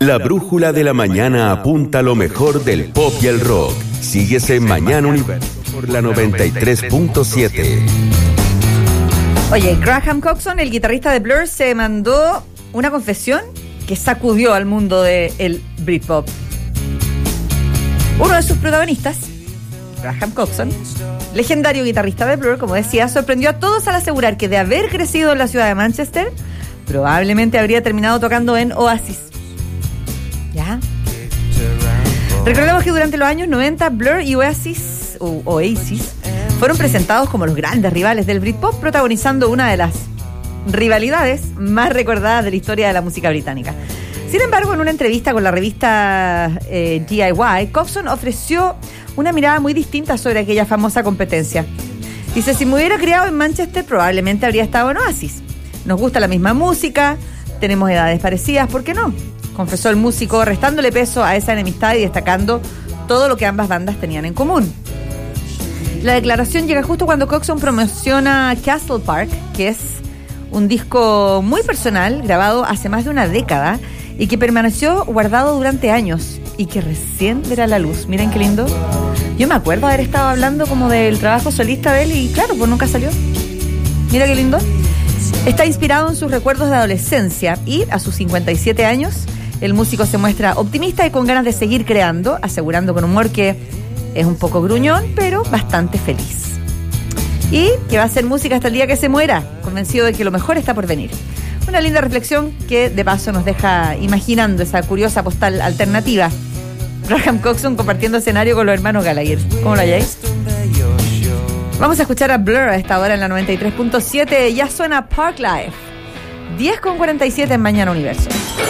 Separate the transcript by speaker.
Speaker 1: La brújula de la mañana apunta a lo mejor del pop y el rock. Síguese en Mañana Universo por la 93.7.
Speaker 2: Oye, Graham Coxon, el guitarrista de Blur, se mandó una confesión que sacudió al mundo del Britpop. Uno de sus protagonistas, Graham Coxon, legendario guitarrista de Blur, como decía, sorprendió a todos al asegurar que de haber crecido en la ciudad de Manchester, probablemente habría terminado tocando en Oasis. ¿Ya? Recordemos que durante los años 90, Blur y Oasis fueron presentados como los grandes rivales del Britpop, protagonizando una de las rivalidades más recordadas de la historia de la música británica. Sin embargo, en una entrevista con la revista DIY, Coxon ofreció una mirada muy distinta sobre aquella famosa competencia. Dice, si me hubiera criado en Manchester, probablemente habría estado en Oasis. Nos gusta la misma música, tenemos edades parecidas, ¿por qué no?, confesó el músico, restándole peso a esa enemistad y destacando todo lo que ambas bandas tenían en común. La declaración llega justo cuando Coxon promociona Castle Park, que es un disco muy personal, grabado hace más de una década y que permaneció guardado durante años y que recién verá la luz. Miren qué lindo. Yo me acuerdo haber estado hablando como del trabajo solista de él y claro, pues nunca salió. Mira qué lindo. Está inspirado en sus recuerdos de adolescencia y a sus 57 años el músico se muestra optimista y con ganas de seguir creando, asegurando con humor que es un poco gruñón, pero bastante feliz. Y que va a hacer música hasta el día que se muera, convencido de que lo mejor está por venir. Una linda reflexión que de paso nos deja imaginando esa curiosa postal alternativa. Graham Coxon compartiendo escenario con los hermanos Gallagher. ¿Cómo lo halláis? Vamos a escuchar a Blur a esta hora en la 93.7. Ya suena Park Life. 10:47 en Mañana Universo.